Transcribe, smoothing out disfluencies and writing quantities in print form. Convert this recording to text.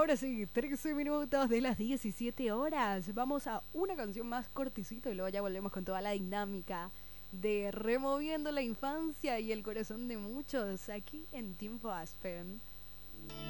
Ahora sí, 13 minutos de las 17 horas. Vamos a una canción más cortecito y luego ya volvemos con toda la dinámica de removiendo la infancia y el corazón de muchos aquí en Tiempo Aspen.